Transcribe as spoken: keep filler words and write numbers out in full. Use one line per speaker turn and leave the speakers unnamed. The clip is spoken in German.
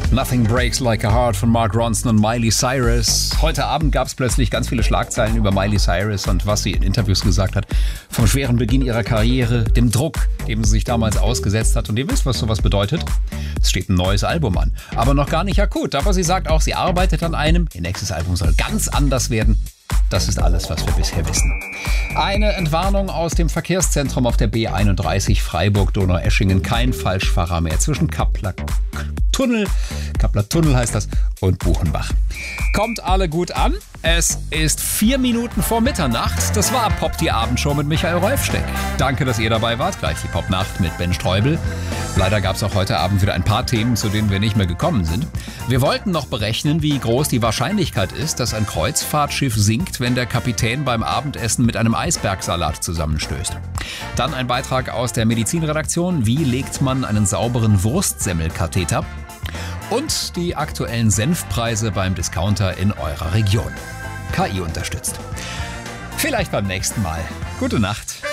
Nothing Breaks Like a Heart von Mark Ronson und Miley Cyrus. Heute Abend gab es plötzlich ganz viele Schlagzeilen über Miley Cyrus und was sie in Interviews gesagt hat. Vom schweren Beginn ihrer Karriere, dem Druck, dem sie sich damals ausgesetzt hat. Und ihr wisst, was sowas bedeutet. Es steht ein neues Album an, aber noch gar nicht akut. Aber sie sagt auch, sie arbeitet an einem. Ihr nächstes Album soll ganz anders werden. Das ist alles, was wir bisher wissen. Eine Entwarnung aus dem Verkehrszentrum auf der B einunddreißig Freiburg-Donaueschingen. Kein Falschfahrer mehr zwischen Kappler Tunnel, Kappler Tunnel heißt das, und Buchenbach. Kommt alle gut an. Es ist vier Minuten vor Mitternacht. Das war Pop die Abendshow mit Michael Rolfsteck. Danke, dass ihr dabei wart. Gleich die Popnacht mit Ben Streubel. Leider gab es auch heute Abend wieder ein paar Themen, zu denen wir nicht mehr gekommen sind. Wir wollten noch berechnen, wie groß die Wahrscheinlichkeit ist, dass ein Kreuzfahrtschiff sinkt, wenn der Kapitän beim Abendessen mit einem Eisbergsalat zusammenstößt. Dann ein Beitrag aus der Medizinredaktion. Wie legt man einen sauberen Wurstsemmelkatheter? Und die aktuellen Senfpreise beim Discounter in eurer Region. K I unterstützt. Vielleicht beim nächsten Mal. Gute Nacht.